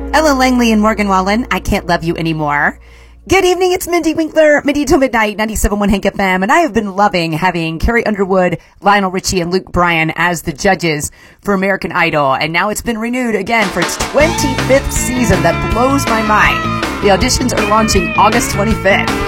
Ella Langley and Morgan Wallen, I Can't Love You Anymore. Good evening, it's Mindy Winkler, Mindy till midnight, 97.1 Hank FM, and I have been loving having Carrie Underwood, Lionel Richie, and Luke Bryan as the judges for American Idol, and now it's been renewed again for its 25th season. That blows my mind. The auditions are launching August 25th.